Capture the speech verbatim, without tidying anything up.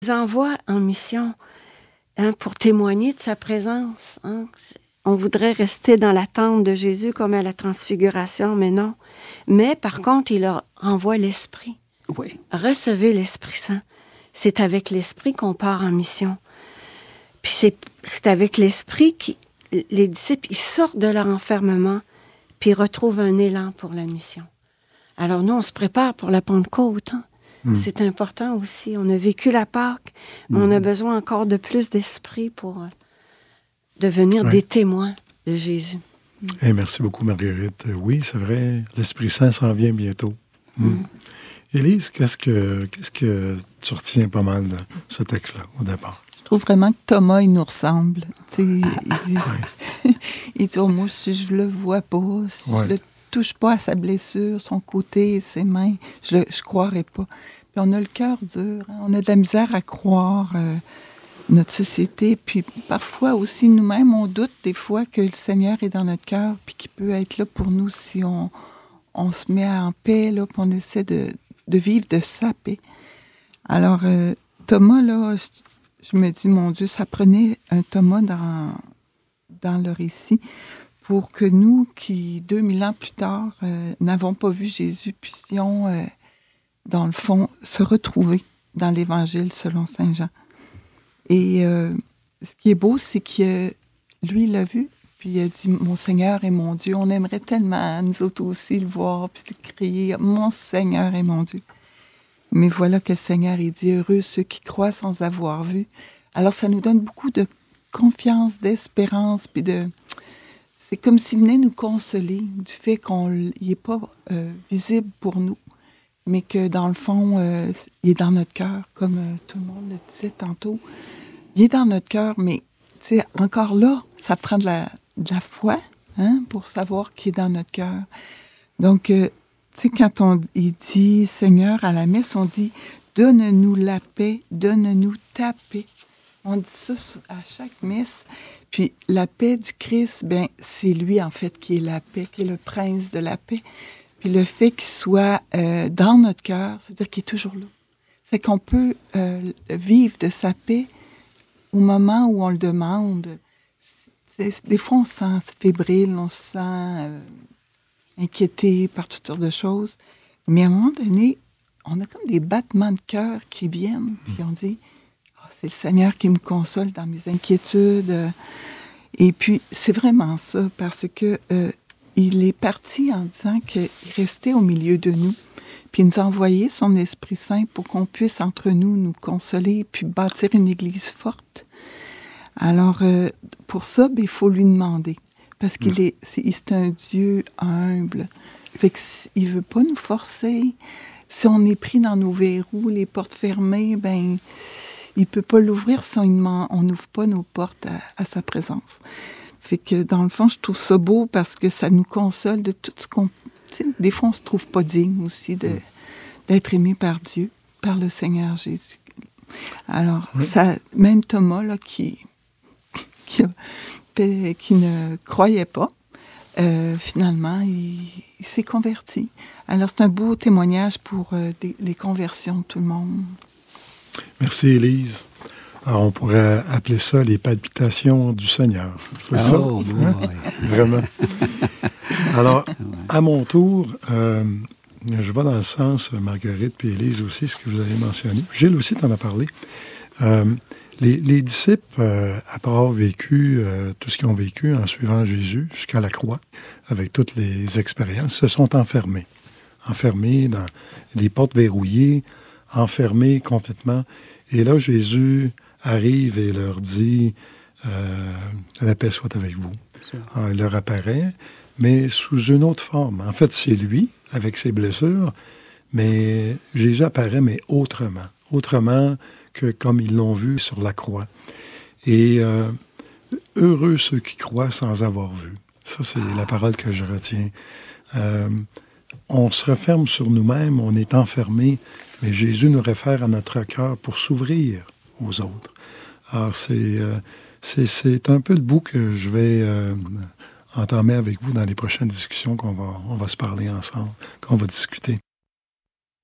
les envoie en mission hein, pour témoigner de sa présence. Hein. On voudrait rester dans l'attente de Jésus comme à la transfiguration, mais non. Mais par contre, il leur envoie l'Esprit. Oui. Recevez l'Esprit Saint. C'est avec l'Esprit qu'on part en mission. Puis c'est, c'est avec l'Esprit que les disciples ils sortent de leur enfermement, puis ils retrouvent un élan pour la mission. Alors nous, on se prépare pour la Pentecôte. Hein? Mm. C'est important aussi. On a vécu la Pâque, mais mm. on a besoin encore de plus d'esprit pour devenir ouais. des témoins de Jésus. Mm. Hey, merci beaucoup, Marguerite. Oui, c'est vrai, l'Esprit Saint s'en vient bientôt. Mm. Mm. Élise, qu'est-ce que, qu'est-ce que tu retiens pas mal de ce texte-là, au départ? Je trouve vraiment que Thomas, il nous ressemble. Il, il, ouais. il dit, oh, moi, si je le vois pas, si ouais. je le touche pas à sa blessure, son côté, ses mains, je ne croirais pas. Puis on a le cœur dur, hein? On a de la misère à croire euh, notre société. Puis parfois aussi, nous-mêmes, on doute des fois que le Seigneur est dans notre cœur puis qu'il peut être là pour nous si on, on se met en paix, là, puis on essaie de, de vivre de sa paix. Alors, euh, Thomas, là, je, je me dis, mon Dieu, ça prenait un Thomas dans, dans le récit pour que nous, qui, deux mille ans plus tard, euh, n'avons pas vu Jésus, puissions, euh, dans le fond, se retrouver dans l'Évangile selon saint Jean. Et euh, ce qui est beau, c'est que lui, il l'a vu, puis il a dit, mon Seigneur et mon Dieu. On aimerait tellement, nous autres aussi, le voir, puis crier, mon Seigneur et mon Dieu. Mais voilà que le Seigneur, il dit, heureux ceux qui croient sans avoir vu. Alors, ça nous donne beaucoup de confiance, d'espérance, puis de... C'est comme s'il venait nous consoler du fait qu'il n'est pas euh, visible pour nous, mais que dans le fond, euh, il est dans notre cœur, comme euh, tout le monde le disait tantôt. Il est dans notre cœur, mais encore là, ça prend de la, de la foi hein, pour savoir qu'il est dans notre cœur. Donc, euh, tu sais, quand on il dit Seigneur à la messe, on dit donne-nous la paix, donne-nous ta paix. On dit ça à chaque messe. Puis la paix du Christ, ben c'est lui en fait qui est la paix, qui est le prince de la paix. Puis le fait qu'il soit euh, dans notre cœur, ça veut dire qu'il est toujours là. C'est qu'on peut euh, vivre de sa paix au moment où on le demande. C'est, des fois, on se sent fébrile, on se sent euh, inquiété par toutes sortes de choses. Mais à un moment donné, on a comme des battements de cœur qui viennent. Puis on dit, oh, c'est le Seigneur qui me console dans mes inquiétudes. Et puis, c'est vraiment ça, parce que euh, il est parti en disant qu'il restait au milieu de nous. Puis il nous a envoyé son Esprit Saint pour qu'on puisse entre nous nous consoler puis bâtir une Église forte. Alors, euh, pour ça, ben, il faut lui demander. Parce qu'il est, c'est, c'est un Dieu humble. Fait qu'il ne veut pas nous forcer. Si on est pris dans nos verrous, les portes fermées, ben il ne peut pas l'ouvrir si on n'ouvre pas nos portes à, à sa présence. Fait que, dans le fond, je trouve ça beau parce que ça nous console de tout ce qu'on... Des fois, on ne se trouve pas digne aussi de, d'être aimé par Dieu, par le Seigneur Jésus. Alors, oui. ça, même Thomas, là, qui, qui, a, qui ne croyait pas, euh, finalement, il, il s'est converti. Alors, c'est un beau témoignage pour euh, des, les conversions de tout le monde. Merci, Élise. Alors, on pourrait appeler ça les palpitations du Seigneur. C'est oh, ça? Oh, hein? Vraiment. Alors, à mon tour, euh, je vais dans le sens, Marguerite puis Élise aussi, ce que vous avez mentionné. Gilles aussi t'en a parlé. Euh, les, les disciples, euh, après avoir vécu euh, tout ce qu'ils ont vécu en suivant Jésus jusqu'à la croix, avec toutes les expériences, se sont enfermés. Enfermés dans des portes verrouillées, enfermés complètement. Et là, Jésus arrive et leur dit euh, « La paix soit avec vous ». Il leur apparaît, mais sous une autre forme. En fait, c'est lui, avec ses blessures, mais Jésus apparaît, mais autrement. Autrement que comme ils l'ont vu sur la croix. Et euh, heureux ceux qui croient sans avoir vu. Ça, c'est la parole que je retiens. Euh, on se referme sur nous-mêmes, on est enfermé, mais Jésus nous réfère à notre cœur pour s'ouvrir aux autres. Alors, c'est, euh, c'est, c'est un peu le bout que je vais euh, entamer avec vous dans les prochaines discussions qu'on va, on va se parler ensemble, qu'on va discuter.